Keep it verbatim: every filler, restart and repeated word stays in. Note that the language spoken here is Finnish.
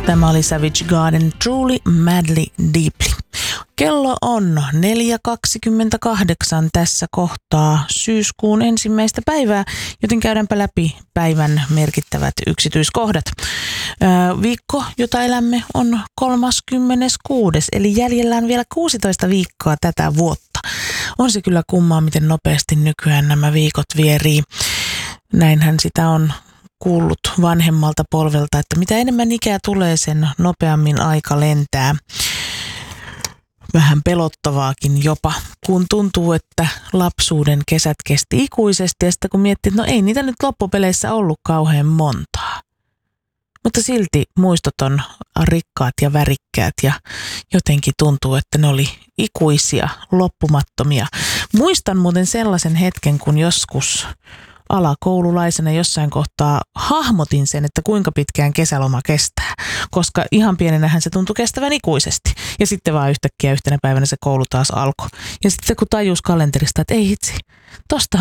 Tämä oli Savage Garden, Truly Madly Deeply. Kello on neljä kaksikymmentäkahdeksan tässä kohtaa syyskuun ensimmäistä päivää, joten käydäänpä läpi päivän merkittävät yksityiskohdat. Viikko, jota elämme, on kolmaskymmeneskuudes, eli jäljellä on vielä kuusitoista viikkoa tätä vuotta. On se kyllä kummaa, miten nopeasti nykyään nämä viikot vierii. Näinhän sitä on kuullut vanhemmalta polvelta, että mitä enemmän ikää tulee, sen nopeammin aika lentää. Vähän pelottavaakin jopa, kun tuntuu, että lapsuuden kesät kesti ikuisesti ja sitten kun miettii, että no ei niitä nyt loppupeleissä ollut kauhean montaa. Mutta silti muistot on rikkaat ja värikkäät ja jotenkin tuntuu, että ne oli ikuisia, loppumattomia. Muistan muuten sellaisen hetken, kun joskus alakoululaisena jossain kohtaa hahmotin sen, että kuinka pitkään kesäloma kestää, koska ihan pienenähän se tuntui kestävän ikuisesti. Ja sitten vaan yhtäkkiä yhtenä päivänä se koulu taas alkoi. Ja sitten kun tajus kalenterista, että ei hitsi, tosta